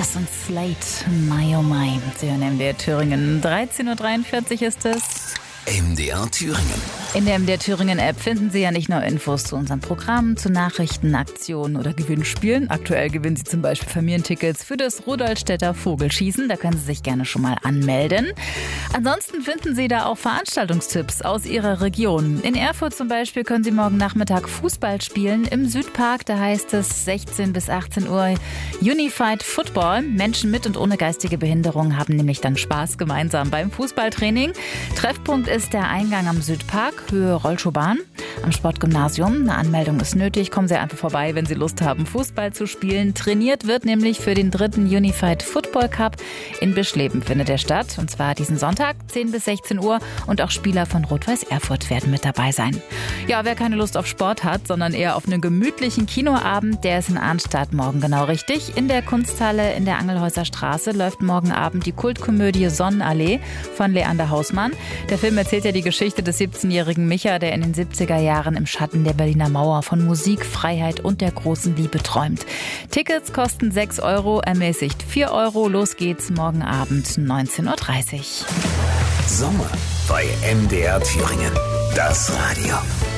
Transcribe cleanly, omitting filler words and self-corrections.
Cass und Slate, My oh My. Sie hören MDR Thüringen. 13.43 Uhr ist es. MDR Thüringen. In der MDR Thüringen App finden Sie ja nicht nur Infos zu unserem Programm, zu Nachrichten, Aktionen oder Gewinnspielen. Aktuell gewinnen Sie zum Beispiel Familientickets für das Rudolstädter Vogelschießen. Da können Sie sich gerne schon mal anmelden. Ansonsten finden Sie da auch Veranstaltungstipps aus Ihrer Region. In Erfurt zum Beispiel können Sie morgen Nachmittag Fußball spielen. Im Südpark, da heißt es 16 bis 18 Uhr Unified Football. Menschen mit und ohne geistige Behinderung haben nämlich dann Spaß gemeinsam beim Fußballtraining. Treffpunkt ist der Eingang am Südpark, Höhe Rollschuhbahn, am Sportgymnasium. Eine Anmeldung ist nötig. Kommen Sie einfach vorbei, wenn Sie Lust haben, Fußball zu spielen. Trainiert wird nämlich für den 3. Unified Football Cup. In Bischleben findet er statt. Und zwar diesen Sonntag, 10 bis 16 Uhr. Und auch Spieler von Rot-Weiß Erfurt werden mit dabei sein. Ja, wer keine Lust auf Sport hat, sondern eher auf einen gemütlichen Kinoabend, der ist in Arnstadt morgen genau richtig. In der Kunsthalle in der Angelhäuser Straße läuft morgen Abend die Kultkomödie Sonnenallee von Leander Hausmann. Der Film erzählt ja die Geschichte des 17-jährigen Micha, der in den 70er Jahren im Schatten der Berliner Mauer von Musik, Freiheit und der großen Liebe träumt. Tickets kosten 6 Euro, ermäßigt 4 Euro. Los geht's morgen Abend 19.30 Uhr. Sommer bei MDR Thüringen. Das Radio.